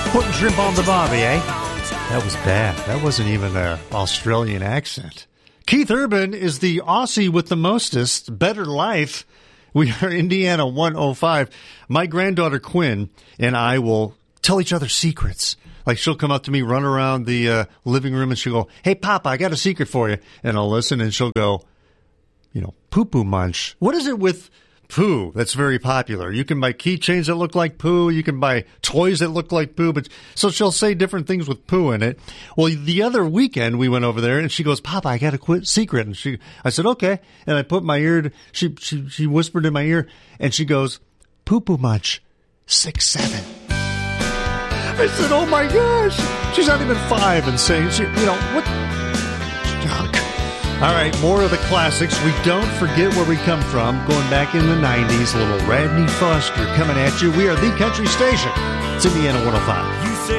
Putting shrimp on the barbie, eh? That was bad. That wasn't even an Australian accent. Keith Urban is the Aussie with the mostest. Better Life. We are Indiana 105. My granddaughter Quinn and I will tell each other secrets. Like she'll come up to me, run around the living room, and she'll go, "Hey, Papa, I got a secret for you." And I'll listen, and she'll go, poo-poo munch. What is it with poo that's very popular? You can buy keychains that look like poo. You can buy toys that look like poo. But so she'll say different things with poo in it. Well, the other weekend we went over there, and she goes, "Papa, I got a secret." And I said, "Okay." And I put my ear. She whispered in my ear, and she goes, "Poo-poo munch, 6'7". I said, "Oh my gosh!" She's not even 5 and saying, what junk. All right, more of the classics. We don't forget where we come from. Going back in the 90s, little Radney Foster coming at you. We are the country station. It's Indiana 105.